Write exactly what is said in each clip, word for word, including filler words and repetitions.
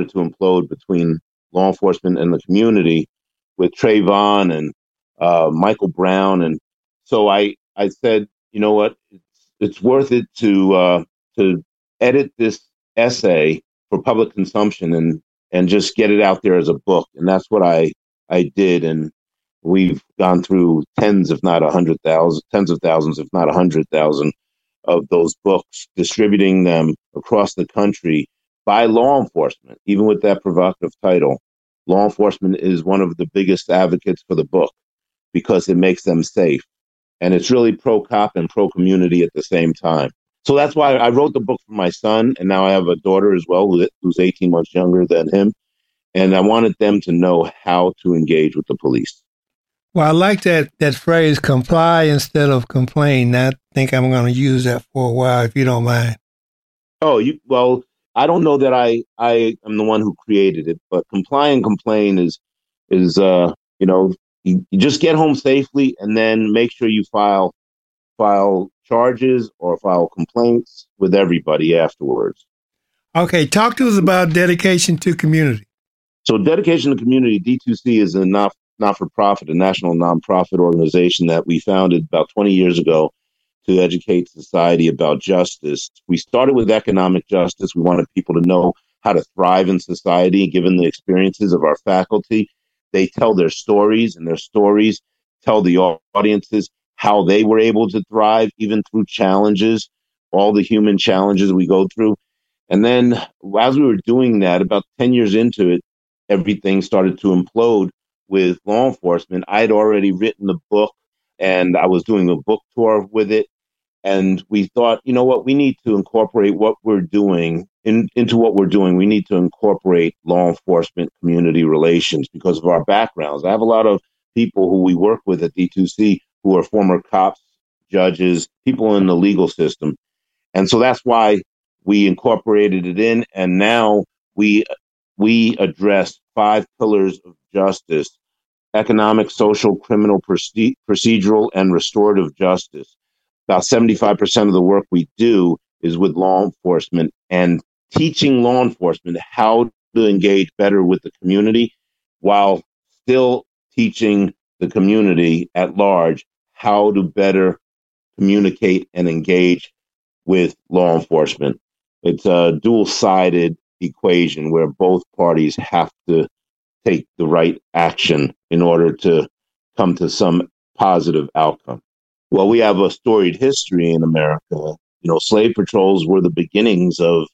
started to implode between law enforcement and the community with Trayvon and uh, Michael Brown. And so I, I said, you know what, it's, it's worth it to uh, to edit this essay for public consumption and and just get it out there as a book. And that's what I I did. And we've gone through tens, if not a hundred thousand, tens of thousands, if not a hundred thousand of those books, distributing them across the country by law enforcement. Even with that provocative title, law enforcement is one of the biggest advocates for the book because it makes them safe. And it's really pro-cop and pro-community at the same time. So that's why I wrote the book for my son, and now I have a daughter as well who's eighteen months younger than him. And I wanted them to know how to engage with the police. Well, I like that that phrase, comply instead of complain. I think I'm going to use that for a while, if you don't mind. Oh, you well, I don't know that I, I am the one who created it, but comply and complain is, is uh, you know, you, you just get home safely and then make sure you file file charges or file complaints with everybody afterwards. Okay, talk to us about dedication to community. So Dedication to Community, D two C, is a not, not-for-profit, a national nonprofit organization that we founded about twenty years ago to educate society about justice. We started with economic justice. We wanted people to know how to thrive in society, given the experiences of our faculty. They tell their stories, and their stories tell the audiences how they were able to thrive, even through challenges, all the human challenges we go through. And then as we were doing that, about ten years into it, everything started to implode with law enforcement. I had already written the book and I was doing a book tour with it. And we thought, you know what, we need to incorporate what we're doing in, into what we're doing. We need to incorporate law enforcement community relations because of our backgrounds. I have a lot of people who we work with at D two C who are former cops, judges, people in the legal system. And so that's why we incorporated it in. And now we we address five pillars of justice: economic, social, criminal, proce- procedural, and restorative justice. About seventy-five percent of the work we do is with law enforcement and teaching law enforcement how to engage better with the community while still teaching the community at large how to better communicate and engage with law enforcement. It's a dual-sided equation where both parties have to take the right action in order to come to some positive outcome. Well, we have a storied history in America. You know, slave patrols were the beginnings of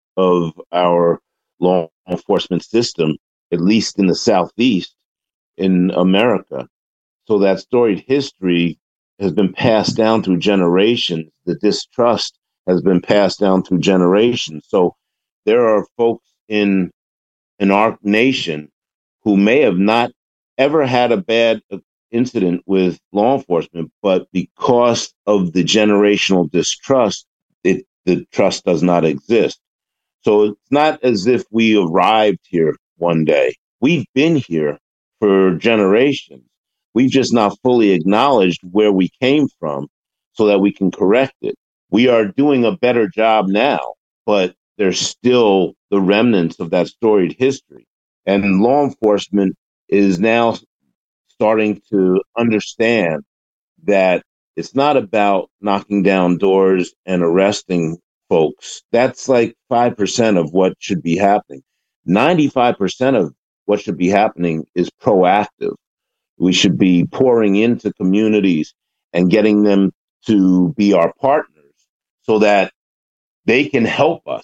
of our law enforcement system, at least in the Southeast in America. So that storied history has been passed down through generations. The distrust has been passed down through generations. So there are folks in in our nation who may have not ever had a bad incident with law enforcement, but because of the generational distrust, it, the trust does not exist. So it's not as if we arrived here one day. We've been here for generations. We've just not fully acknowledged where we came from so that we can correct it. We are doing a better job now, but there's still the remnants of that storied history. And law enforcement is now starting to understand that it's not about knocking down doors and arresting folks. That's like five percent of what should be happening. ninety-five percent of what should be happening is proactive. We should be pouring into communities and getting them to be our partners so that they can help us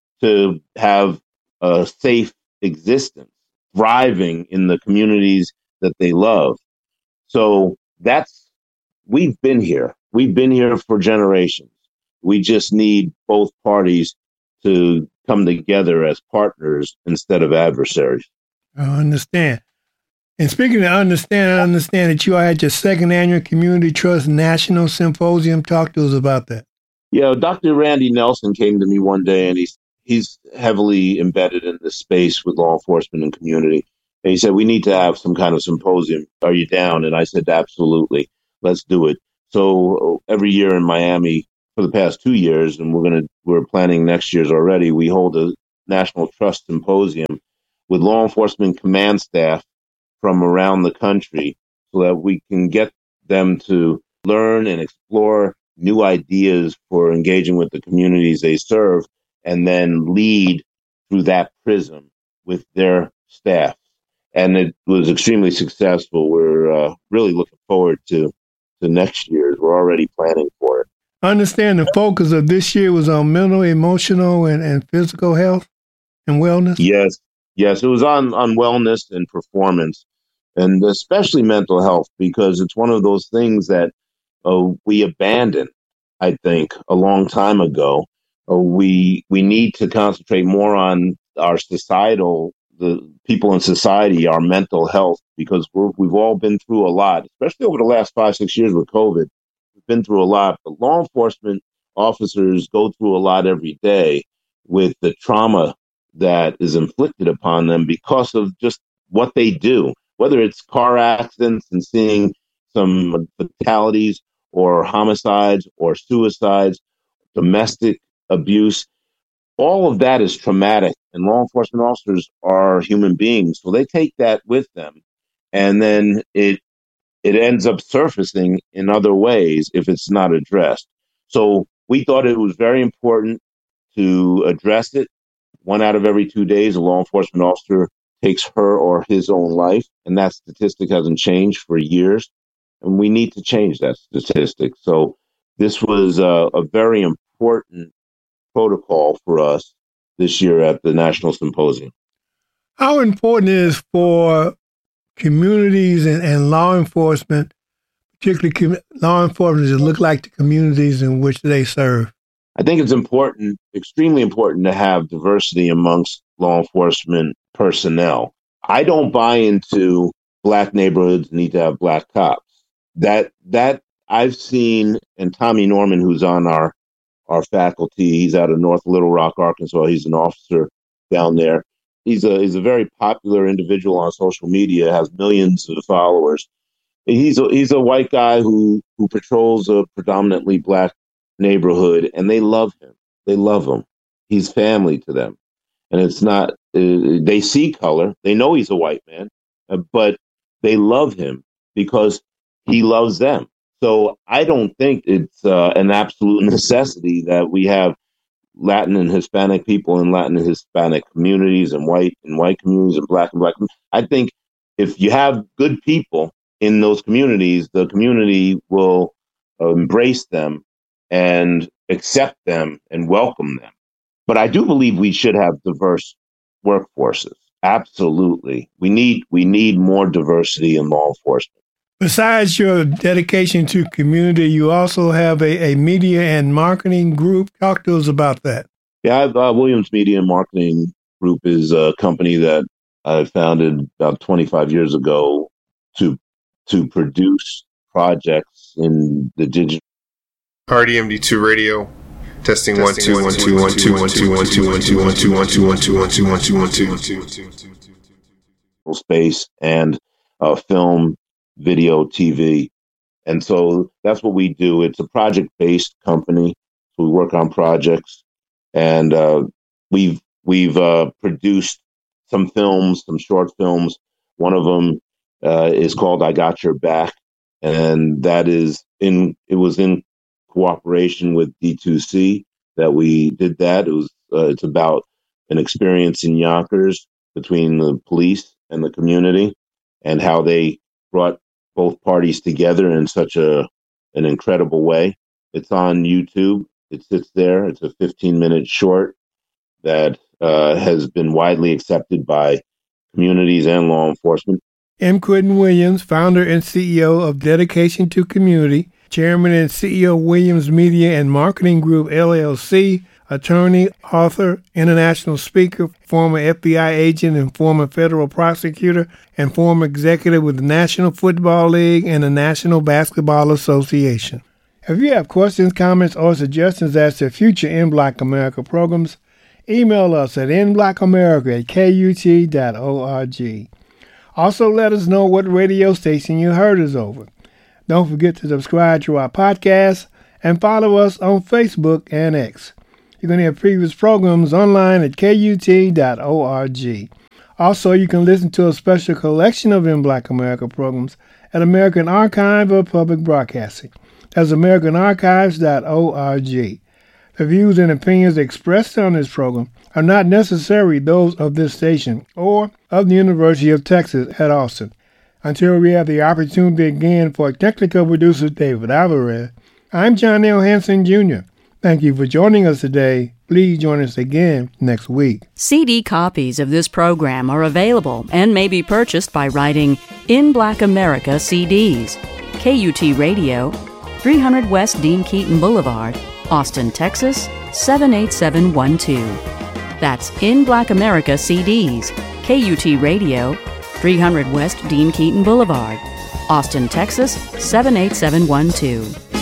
to have a safe existence, thriving in the communities that they love. So that's, we've been here. We've been here for generations. We just need both parties to come together as partners instead of adversaries. I understand. And speaking of understand, I understand that you had your second annual Community Trust National Symposium. Talk to us about that. Yeah, Doctor Randy Nelson came to me one day, and he's he's heavily embedded in this space with law enforcement and community. And he said, we need to have some kind of symposium. Are you down? And I said, absolutely. Let's do it. So every year in Miami for the past two years, and we're going to, we're planning next year's already, we hold a National Trust Symposium with law enforcement command staff from around the country so that we can get them to learn and explore new ideas for engaging with the communities they serve and then lead through that prism with their staff. And it was extremely successful. We're uh, really looking forward to, to next year's. We're already planning for it. I understand the focus of this year was on mental, emotional, and, and physical health and wellness. Yes, yes. It was on, on wellness and performance, and especially mental health, because it's one of those things that uh, we abandoned, I think, a long time ago. Uh, we we need to concentrate more on our societal, the people in society, our mental health, because we're, we've all been through a lot, especially over the last five, six years with COVID. We've been through a lot, but law enforcement officers go through a lot every day with the trauma that is inflicted upon them because of just what they do, whether it's car accidents and seeing some fatalities or homicides or suicides, domestic abuse. All of that is traumatic, and law enforcement officers are human beings, so they take that with them, and then it it ends up surfacing in other ways if it's not addressed. So we thought it was very important to address it. One out of every two days, a law enforcement officer takes her or his own life, and that statistic hasn't changed for years, and we need to change that statistic. So this was a, a very important protocol for us this year at the National Symposium. How important it is for communities and, and law enforcement, particularly com- law enforcement, to look like the communities in which they serve? I think it's important, extremely important, to have diversity amongst law enforcement personnel. I don't buy into black neighborhoods need to have black cops. That that I've seen, and Tommy Norman, who's on our our faculty, he's out of North Little Rock, Arkansas. He's an officer down there. He's a he's a very popular individual on social media, has millions of followers. He's a, he's a white guy who who patrols a predominantly black neighborhood, and they love him. They love him. He's family to them, and it's not. Uh, they see color. They know he's a white man, uh, but they love him because he loves them. So I don't think it's uh, an absolute necessity that we have Latin and Hispanic people in Latin and Hispanic communities, and white and white communities, and black and black. I think if you have good people in those communities, the community will uh, embrace them and accept them and welcome them. But I do believe we should have diverse workforces. Absolutely. We need we need more diversity in law enforcement. Besides your dedication to community, you also have a, a media and marketing group. Talk to us about that. Yeah, I've, uh, Williams Media and Marketing Group is a company that I founded about twenty-five years ago to to produce projects in the digital. R D M D two radio. Testing one two one two one two one two one two one two one two one two one two one two one two one two one two one two. Space and uh, film, video, T V, and so that's what we do. It's a project-based company. So we work on projects, and uh, we've we've uh, produced some films, some short films. One of them uh, is called "I Got Your Back," and that is in. It was in cooperation with D two C that we did that. It was uh, it's about an experience in Yonkers between the police and the community, and how they brought both parties together in such a an incredible way. It's on YouTube. It sits there. It's a fifteen minute short that uh, has been widely accepted by communities and law enforcement. M. Quentin Williams, founder and C E O of Dedication to Community, chairman and C E O Williams Media and Marketing Group, L L C, attorney, author, international speaker, former F B I agent and former federal prosecutor, and former executive with the National Football League and the National Basketball Association. If you have questions, comments, or suggestions as to future In Black America programs, email us at in black america at k u t dot org. Also, let us know what radio station you heard us over. Don't forget to subscribe to our podcast and follow us on Facebook and X. You can hear previous programs online at K U T dot org. Also, you can listen to a special collection of In Black America programs at American Archive of Public Broadcasting. That's American Archives dot org. The views and opinions expressed on this program are not necessarily those of this station or of the University of Texas at Austin. Until we have the opportunity again for technical producer David Alvarez, I'm John L. Hanson, Junior Thank you for joining us today. Please join us again next week. C D copies of this program are available and may be purchased by writing In Black America C Ds, K U T Radio, three hundred West Dean Keaton Boulevard, Austin, Texas, seven eight seven one two. That's In Black America C Ds, K U T Radio, three hundred West Dean Keaton Boulevard, Austin, Texas, seven eight seven one two.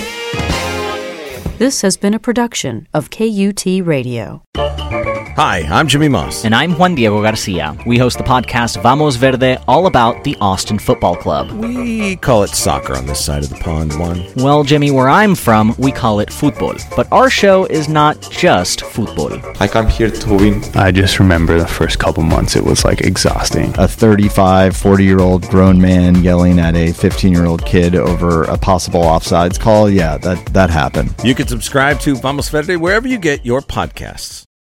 This has been a production of K U T Radio. Hi, I'm Jimmy Moss. And I'm Juan Diego Garcia. We host the podcast Vamos Verde, all about the Austin Football Club. We call it soccer on this side of the pond, Juan. Well, Jimmy, where I'm from, we call it football. But our show is not just football. I come here to win. I just remember the first couple months, it was like exhausting. A thirty-five, forty-year-old grown man yelling at a fifteen-year-old kid over a possible offsides call. Yeah, that, that happened. You can subscribe to Vamos Verde wherever you get your podcasts.